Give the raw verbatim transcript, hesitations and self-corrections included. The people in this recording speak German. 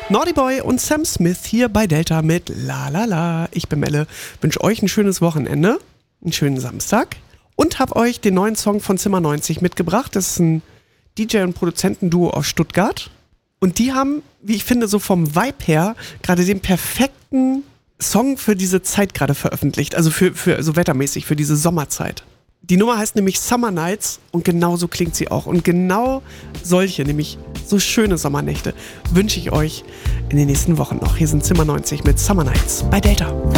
Naughty Boy und Sam Smith hier bei Delta mit La La La. Ich bin Melle, wünsche euch ein schönes Wochenende, einen schönen Samstag und habe euch den neuen Song von Zimmer neunzig mitgebracht. Das ist ein D J- und Produzentenduo aus Stuttgart und die haben, wie ich finde, so vom Vibe her gerade den perfekten Song für diese Zeit gerade veröffentlicht, also für, für so wettermäßig, für diese Sommerzeit. Die Nummer heißt nämlich Summer Nights und genau so klingt sie auch. Und genau solche, nämlich so schöne Sommernächte, wünsche ich euch in den nächsten Wochen noch. Hier sind Zimmer neunzig mit Summer Nights bei Delta.